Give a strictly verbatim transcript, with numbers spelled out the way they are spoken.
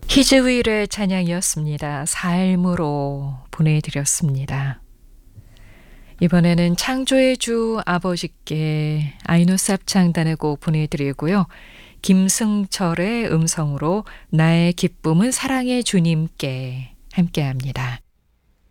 히즈윌의 찬양이었습니다. 삶으로 보내드렸습니다. 이번에는 창조의 주 아버지께 아이노스 합창단의 곡 보내드리고요. 김승철의 음성으로 나의 기쁨은 사랑의 주님께 함께합니다.